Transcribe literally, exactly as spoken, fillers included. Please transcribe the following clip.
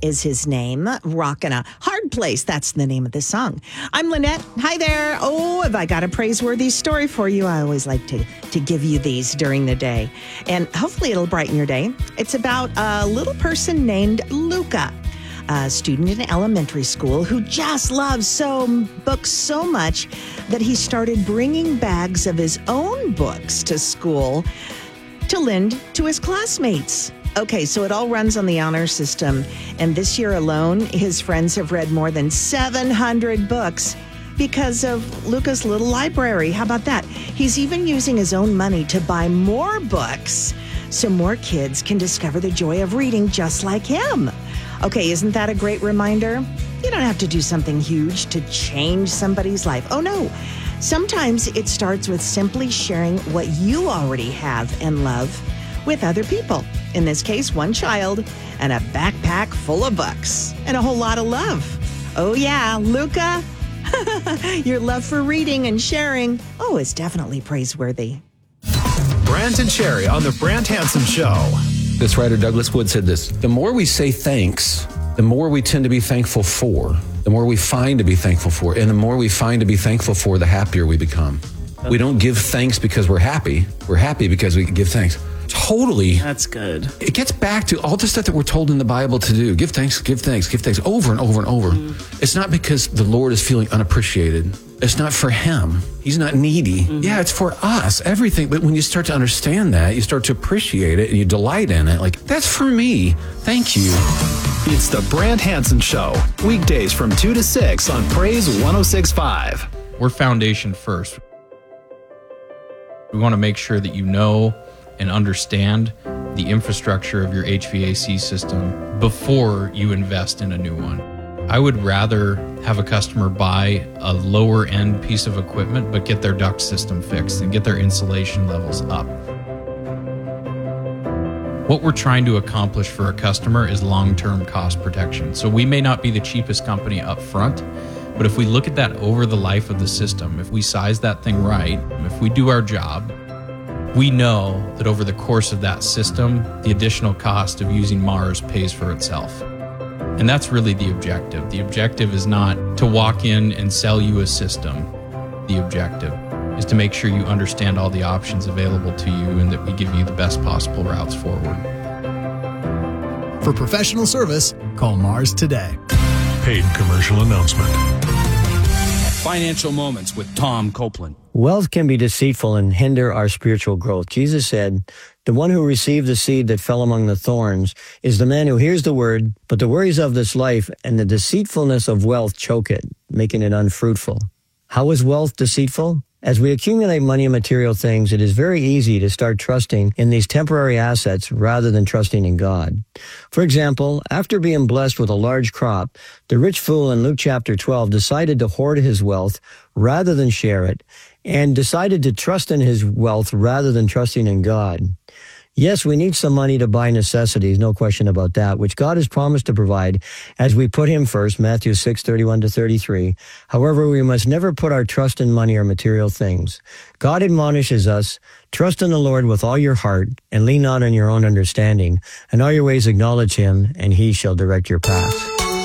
is his name. Rockin' a Hard Place. That's the name of the song. I'm Lynette. Hi there. Oh, have I got a praiseworthy story for you? I always like to, to give you these during the day. And hopefully it'll brighten your day. It's about a little person named Luca, a student in elementary school who just loves so books so much that he started bringing bags of his own books to school to lend to his classmates. Okay, so it all runs on the honor system, and this year alone, his friends have read more than seven hundred books because of Luca's little library. How about that? He's even using his own money to buy more books so more kids can discover the joy of reading just like him. Okay, isn't that a great reminder? You don't have to do something huge to change somebody's life. Oh, no. Sometimes it starts with simply sharing what you already have and love with other people. In this case, one child and a backpack full of books and a whole lot of love. Oh, yeah, Luca, your love for reading and sharing, oh, is definitely praiseworthy. Brant and Sherry on The Brant Hansen Show. This writer, Douglas Wood, said this: the more we say thanks, the more we tend to be thankful for, the more we find to be thankful for, and the more we find to be thankful for, the happier we become. We don't give thanks because we're happy. We're happy because we give thanks. Totally. That's good. It gets back to all the stuff that we're told in the Bible to do. Give thanks, give thanks, give thanks over and over and over. Mm. It's not because the Lord is feeling unappreciated. It's not for him. He's not needy. Mm-hmm. Yeah, it's for us, everything. But when you start to understand that, you start to appreciate it and you delight in it. Like, that's for me. Thank you. It's the Brant Hansen Show. Weekdays from two to six on Praise one oh six point five. We're foundation first. We want to make sure that you know and understand the infrastructure of your H V A C system before you invest in a new one. I would rather have a customer buy a lower end piece of equipment but get their duct system fixed and get their insulation levels up. What we're trying to accomplish for a customer is long-term cost protection. So we may not be the cheapest company up front, but if we look at that over the life of the system, if we size that thing right, if we do our job, we know that over the course of that system, the additional cost of using Mars pays for itself. And that's really the objective. The objective is not to walk in and sell you a system. The objective is to make sure you understand all the options available to you and that we give you the best possible routes forward. For professional service, call Mars today. Paid commercial announcement. Financial Moments with Tom Copeland. Wealth can be deceitful and hinder our spiritual growth. Jesus said, the one who received the seed that fell among the thorns is the man who hears the word, but the worries of this life and the deceitfulness of wealth choke it, making it unfruitful. How is wealth deceitful? As we accumulate money and material things, it is very easy to start trusting in these temporary assets rather than trusting in God. For example, after being blessed with a large crop, the rich fool in Luke chapter twelve decided to hoard his wealth rather than share it, and decided to trust in his wealth rather than trusting in God. Yes, we need some money to buy necessities, no question about that, which God has promised to provide as we put him first, Matthew six, thirty-one to thirty-three. However, we must never put our trust in money or material things. God admonishes us, trust in the Lord with all your heart and lean not on your own understanding. In all your ways acknowledge him, and he shall direct your path.